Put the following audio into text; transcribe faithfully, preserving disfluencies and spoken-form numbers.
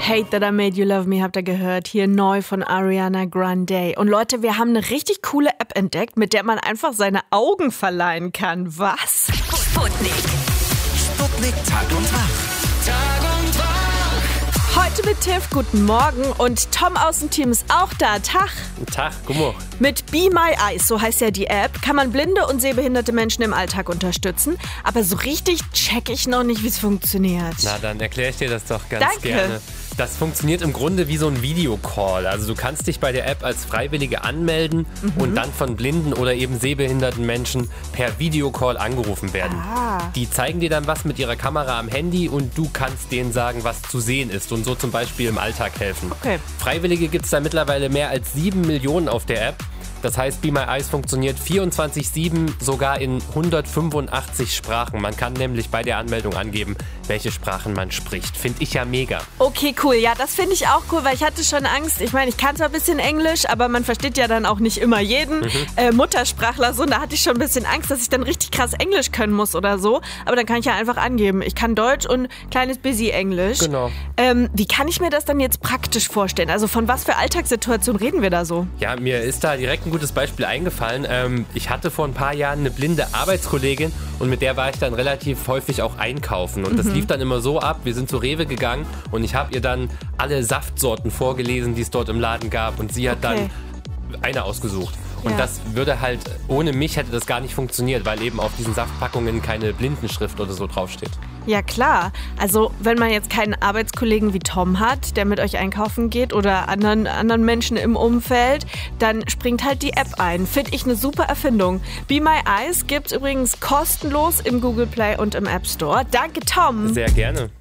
Hate That I Made You Love Me habt ihr gehört, hier neu von Ariana Grande. Und Leute, wir haben eine richtig coole App entdeckt, mit der man einfach seine Augen verleihen kann. Was? Sputnik. Sputnik Tag und Wach. Tag und Wach. Heute mit Tiff, guten Morgen. Und Tom aus dem Team ist auch da. Tag. Tag, guten Mit Be My Eyes, so heißt ja die App, kann man blinde und sehbehinderte Menschen im Alltag unterstützen. Aber so richtig check ich noch nicht, wie es funktioniert. Na, dann erkläre ich dir das doch ganz Danke. gerne. Das funktioniert im Grunde wie so ein Videocall. Also du kannst dich bei der App als Freiwillige anmelden mhm. und dann von blinden oder eben sehbehinderten Menschen per Videocall angerufen werden. Ah. Die zeigen dir dann was mit ihrer Kamera am Handy und du kannst denen sagen, was zu sehen ist und so zum Beispiel im Alltag helfen. Okay. Freiwillige gibt es da mittlerweile mehr als sieben Millionen auf der App. Das heißt, Be My Eyes funktioniert vierundzwanzig sieben, sogar in hundertfünfundachtzig Sprachen. Man kann nämlich bei der Anmeldung angeben, welche Sprachen man spricht. Finde ich ja mega. Okay, cool. Ja, das finde ich auch cool, weil ich hatte schon Angst. Ich meine, ich kann zwar ein bisschen Englisch, aber man versteht ja dann auch nicht immer jeden Mhm. äh, Muttersprachler so. Und da hatte ich schon ein bisschen Angst, dass ich dann richtig krass Englisch können muss oder so. Aber dann kann ich ja einfach angeben, ich kann Deutsch und kleines bisschen Englisch. Genau. Ähm, wie kann ich mir das dann jetzt praktisch vorstellen? Also von was für Alltagssituationen reden wir da so? Ja, mir ist da direkt ein gutes Beispiel eingefallen. Ähm, ich hatte vor ein paar Jahren eine blinde Arbeitskollegin und mit der war ich dann relativ häufig auch einkaufen. Und das Mhm. lief dann immer so ab, wir sind zu Rewe gegangen und ich habe ihr dann alle Saftsorten vorgelesen, die es dort im Laden gab und sie hat Okay. dann eine ausgesucht. Und Ja. das würde halt, ohne mich hätte das gar nicht funktioniert, weil eben auf diesen Saftpackungen keine Blindenschrift oder so draufsteht. Ja, klar. Also wenn man jetzt keinen Arbeitskollegen wie Tom hat, der mit euch einkaufen geht oder anderen, anderen Menschen im Umfeld, dann springt halt die App ein. Finde ich eine super Erfindung. Be My Eyes gibt's übrigens kostenlos im Google Play und im App Store. Danke, Tom. Sehr gerne.